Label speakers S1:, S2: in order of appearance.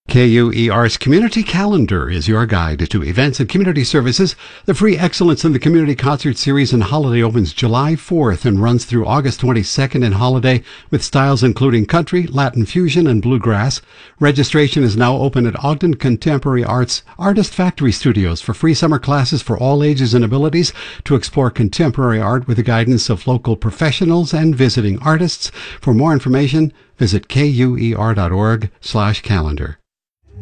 S1: KUER's Community Calendar is your guide to events and community services. The free Excellence in the Community Concert Series and Holiday opens July 4th and runs through August 22nd in Holiday with styles including country, Latin fusion, and bluegrass. Registration is now open at Ogden Contemporary Arts Artist Factory Studios for free summer classes for all ages and abilities to explore contemporary art with the guidance of local professionals and visiting artists. For more information, visit kuer.org/calendar.